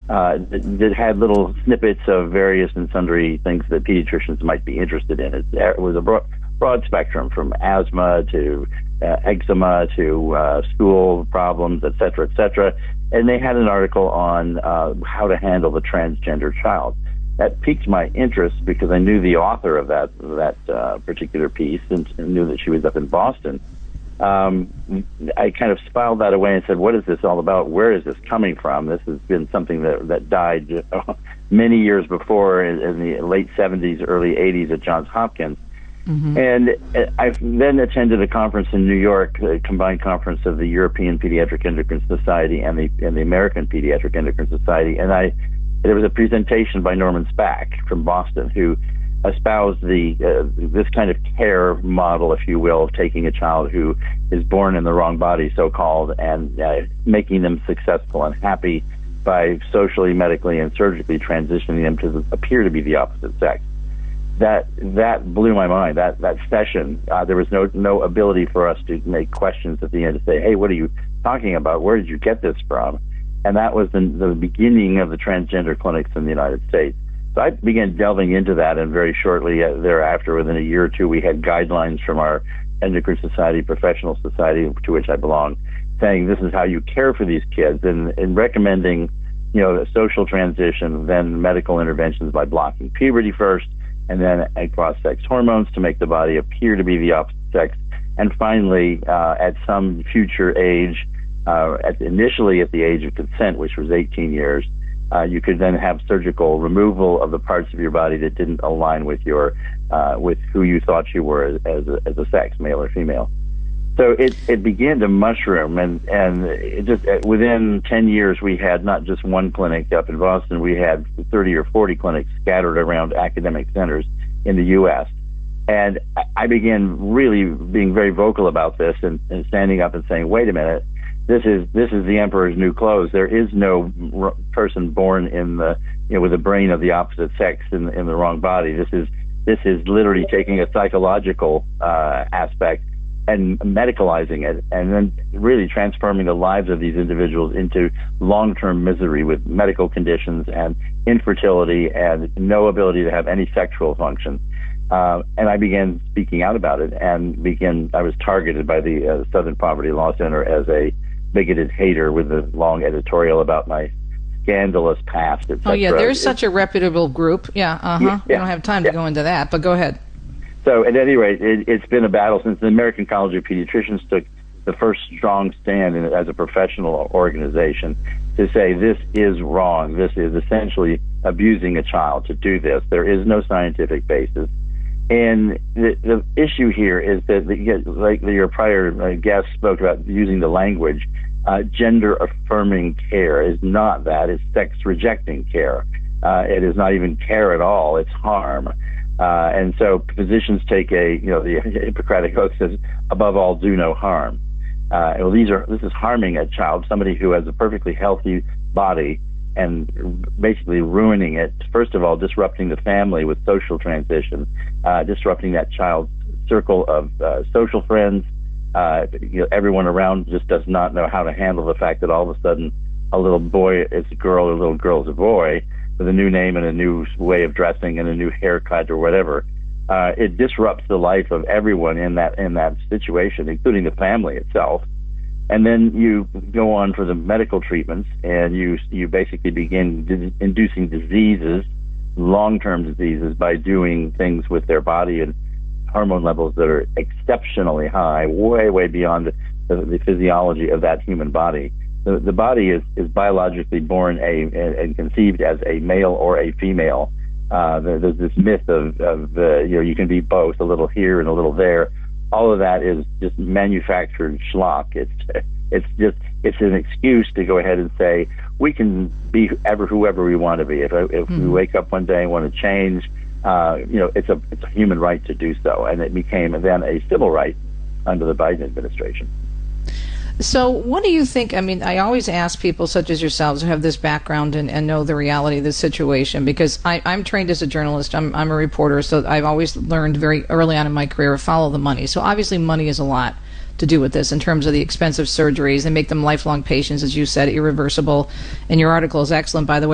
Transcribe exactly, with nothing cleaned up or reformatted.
uh, that, that had little snippets of various and sundry things that pediatricians might be interested in. It, it was a broad, broad spectrum, from asthma to uh, eczema to uh, stool problems, et cetera, et cetera. And they had an article on uh, how to handle the transgender child. That piqued my interest because I knew the author of that that uh, particular piece and, and knew that she was up in Boston. Um, I kind of filed that away and said, what is this all about? Where is this coming from? This has been something that, that died many years before, in, in the late seventies, early eighties at Johns Hopkins. Mm-hmm. And I then attended a conference in New York, a combined conference of the European Pediatric Endocrine Society and the, and the American Pediatric Endocrine Society. And I, there was a presentation by Norman Spack from Boston, who espoused the uh, this kind of care model, if you will, of taking a child who is born in the wrong body, so-called, and uh, making them successful and happy by socially, medically, and surgically transitioning them to the, appear to be the opposite sex. That that blew my mind. That that session, uh, there was no no ability for us to make questions at the end to say, "Hey, what are you talking about? Where did you get this from?" And that was the, the beginning of the transgender clinics in the United States. So I began delving into that, and very shortly thereafter, within a year or two, we had guidelines from our Endocrine Society, Professional Society, to which I belong, saying this is how you care for these kids, and, and recommending, you know, a social transition, then medical interventions by blocking puberty first, and then cross-sex hormones to make the body appear to be the opposite sex, and finally, uh, at some future age, uh, at initially at the age of consent, which was eighteen years, Uh, you could then have surgical removal of the parts of your body that didn't align with your, uh, with who you thought you were as, as, a, as a sex, male or female. So it, it began to mushroom, and, and it just uh, within ten years, we had not just one clinic up in Boston, we had thirty or forty clinics scattered around academic centers in the U S And I began really being very vocal about this, and, and standing up and saying, wait a minute, This is this is the emperor's new clothes. There is no r- person born in the you know with a brain of the opposite sex in the, in the wrong body. This is this is literally taking a psychological uh, aspect and medicalizing it, and then really transforming the lives of these individuals into long-term misery with medical conditions and infertility and no ability to have any sexual function. Uh, and I began speaking out about it, and began. I was targeted by the uh, Southern Poverty Law Center as a bigoted hater with a long editorial about my scandalous past, et cetera. Oh, yeah, there's such a reputable group. Yeah, uh-huh. Yeah, we don't have time yeah. to go into that, but go ahead. So, at any rate, it, it's been a battle since the American College of Pediatricians took the first strong stand in, as a professional organization to say this is wrong. This is essentially abusing a child to do this. There is no scientific basis. And the, the issue here is that, the, like your prior uh, guest spoke about using the language, uh, gender-affirming care is not that. It's sex-rejecting care. Uh, it is not even care at all. It's harm. Uh, and so physicians take a, you know, the Hippocratic Oath says, above all, do no harm. Uh, well, these are this is harming a child, somebody who has a perfectly healthy body, and basically ruining it. First of all, disrupting the family with social transition, uh, disrupting that child's circle of uh, social friends. Uh, you know, everyone around just does not know how to handle the fact that all of a sudden a little boy is a girl, or a little girl is a boy, with a new name and a new way of dressing and a new haircut or whatever. Uh, it disrupts the life of everyone in that in that situation, including the family itself. And then you go on for the medical treatments, and you you basically begin d- inducing diseases, long-term diseases, by doing things with their body and hormone levels that are exceptionally high, way, way beyond the, the physiology of that human body. The, the body is, is biologically born a, a, and conceived as a male or a female. Uh, there, there's this myth of, of uh, you know, you can be both, a little here and a little there. All of that is just manufactured schlock. It's it's just it's an excuse to go ahead and say we can be ever whoever we want to be. If if mm-hmm. we wake up one day and want to change, uh, you know, it's a it's a human right to do so, and it became then a civil right under the Biden administration. So what do you think? I mean, I always ask people such as yourselves who have this background and, and know the reality of the situation, because I, I'm trained as a journalist. I'm, I'm a reporter, so I've always learned very early on in my career to follow the money. So obviously money is a lot to do with this in terms of the expensive surgeries. They make them lifelong patients, as you said, irreversible. And your article is excellent, by the way.